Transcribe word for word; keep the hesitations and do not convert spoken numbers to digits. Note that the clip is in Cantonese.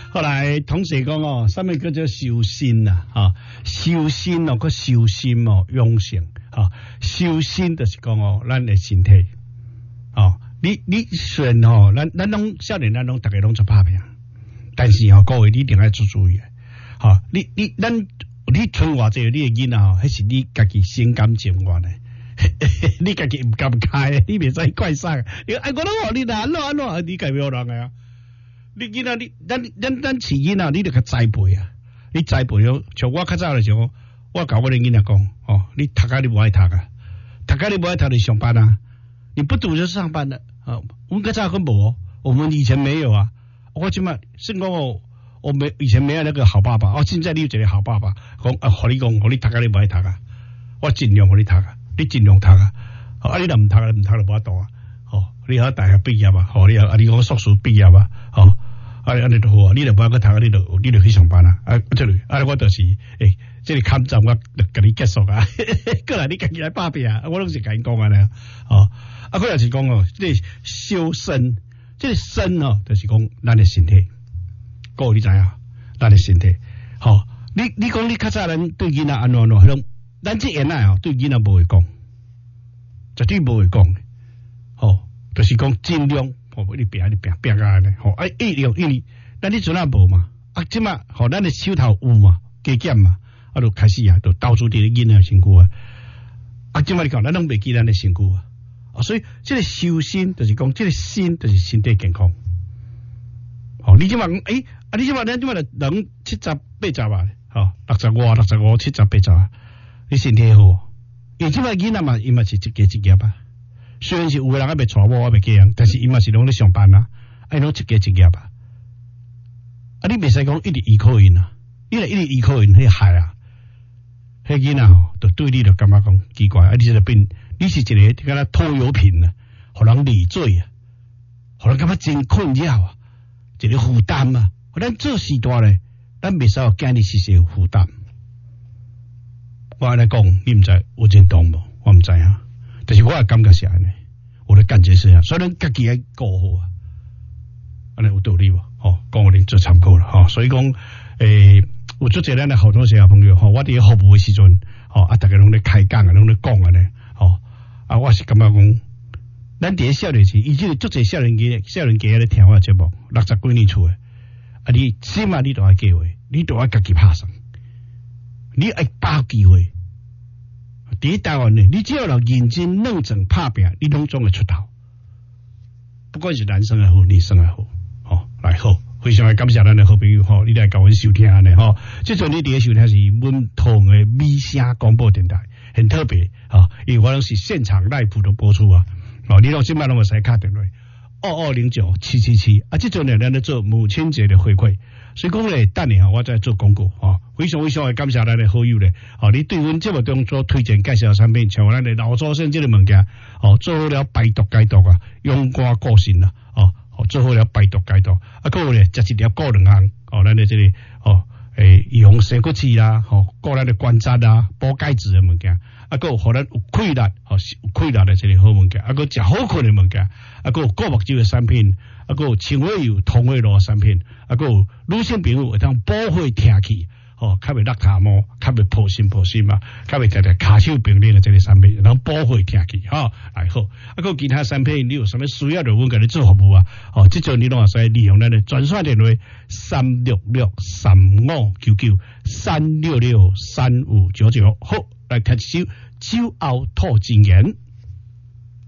后来同时讲哦，什么叫做修身呐？哈，修身哦，个修心哦，养性哈，修身就是讲哦，咱的身体哦，你你虽然哦，咱咱拢少年，咱拢大家拢做拍拼，但是哦，各位你一定要注注意啊！哈，你你咱你存偌济，你的囡仔哦，迄是你家己心甘情愿的。你家己唔敢开，你袂使怪啥？哎，我都话你啦，安怎安怎，你改变人个啊？你囡仔，你咱咱咱饲囡仔，你得去栽培啊！你栽培哦，像我较早的时候，我教我的囡仔讲，哦，你读啊，你不爱读啊，读啊，你不爱读，你上班啊？你不读就上班了啊！我们较早根无，我们以前没有啊。我起码是讲我我没以前没有那个好爸爸，哦，现在你有一个好爸爸，讲啊，和你讲，和你读啊，你不爱读啊，我尽量和你读啊。你尽量读啊！啊，你若唔读啊，唔读就无法度啊！哦，你考大学毕业啊！哦，你啊，你讲硕士畢業啊！哦，啊，安尼都好啊！你若無個讀，你就你就去上班啊！啊，即係啊，我就是誒，即係勘站我就甲你結束啊！過來你家己來拍拼啊！我攏是甲因講安尼啊！哦，啊，佢又是講哦，即係修身，即係身哦，就是講咱嘅身體。各位你知影？咱嘅身體，好，你你講你較早人對囡仔安怎安怎迄種。咱这現在哦，對囡仔無會講，絕對無會講。哦，就是講盡量，哦，你拼你拼拼啊咧，吼，哎，一兩一年，咱你陣啊無嘛，啊，即嘛，吼，咱的手頭有嘛，加減嘛，啊，就開始啊，就到處佇咧囡仔身軀啊，啊，即嘛你講，咱攏袂記咱的身軀啊，啊，所以這個修身就是講，這個身就是身體健康。哦，你即嘛講，誒，啊，你即嘛，咱即嘛人七十八十啊，吼，六十五六十五七十八十啊。你身體好，因為即擺囡仔嘛，伊嘛是一家一業啊。雖然是有個人還未娶某，還未嫁人，但是伊嘛是攏咧上班啊，愛攏一家一業啊。啊，你袂使講一直依靠因啊，你若一直依靠因，迄害啊，迄囡仔吼，就對你就感覺講奇怪，啊，你就變，你是一個你敢若拖油瓶啊，互人離罪啊，互人感覺真困擾啊，一個負擔啊。咱做時代咧，咱袂使有囝兒是些有負擔。我安尼講，你唔知有認同無？我唔知啊，但是我嘅感覺是安尼，我嘅感覺是啊，所以咱家己要顧好啊，安尼有道理無？哦，講我哋做參考啦，吼、哦，所以講，誒、欸，有做這咱嘅好多小朋友，吼、哦，我哋服務嘅時陣，吼、哦，啊，大家攏咧開講啊，攏咧講啊咧，吼、哦，啊，我是感覺講，咱佇少年時，以前做儕少年家、少年家咧聽我節目，六十幾年厝嘅，啊，你起碼你都愛機會，你都愛家己拍算。你愛把握機會，第一台灣呢，你只要有認真認真拍拼，你攏總會出頭。不管是男生也好，女生也好，哦，來好，非常感謝咱的好朋友，吼、哦，你來甲阮收聽呢，吼、哦，即陣你第一收聽是阮通的美聲廣播電台，很特別，啊、哦，因為我攏是現場 live 的播出啊，哦，你攏即擺攏會使打電話，二二零九七七七，啊，即陣呢，咱咧做母親節的回饋。所以講咧，等下我再做廣告啊！非常非常嘅感謝咱嘅好友咧，哦，你對阮節目當中推薦介紹產品，像咱嘅老祖先即個物件，哦，做好了排毒解毒啊，勇肝固腎啊，哦，做好了排毒解毒，啊，個有咧食一粒過兩項，哦，咱嘅即個哦，誒，用生骨刺啦，哦，過咱嘅關節啊，補鈣質嘅物件，啊，個互咱有氣力，哦，有氣力嘅即個好物件，啊，個食好困嘅物件，啊，個過目睭嘅產品。啊，個清胃油、通胃羅產品，啊，個女性朋友會當保護聽氣，哦，較袂落頭毛，較袂破心破心啊，較袂常常骹手病例嘅這個產品，然後保護聽氣，哈，來好，啊，個其他產品你有啥物需要就阮甲你做服務啊，哦，即陣你攏會使利用咱嘅專線電話三六六三五九九三六六三五九九，好，來聽一首酒後吐真言。